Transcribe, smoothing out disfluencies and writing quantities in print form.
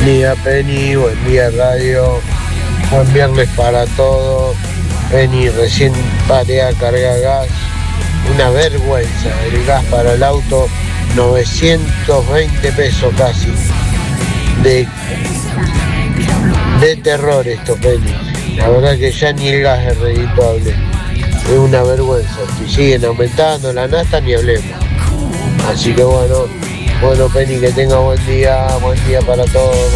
día, Penny, buen día, radio. Buen viernes para todos. Penny, recién paré a cargar gas. Una vergüenza, el gas para el auto, 920 pesos casi. De terror esto, Penny. La verdad que ya ni el gas es redituable. Es una vergüenza. Si siguen aumentando la nafta, ni hablemos. Así que bueno, Penny, que tenga buen día para todos.